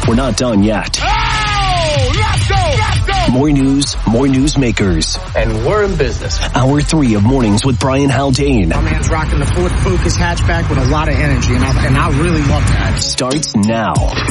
We're not done yet. Oh, let's go! More news, more newsmakers. And we're in business. Hour 3 of Mornings with Brian Haldane. My man's rocking the Ford Focus hatchback with a lot of energy, and I really love that. Starts now.